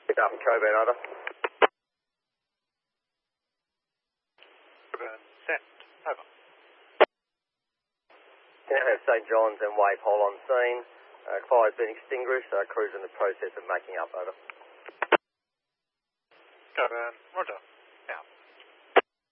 Picked up in Coburn, over. Coburn, sent. Over. Now have St John's and Wave-Hole on scene. Fire's been extinguished, crew's in the process of making up, over. Coburn, roger. Out.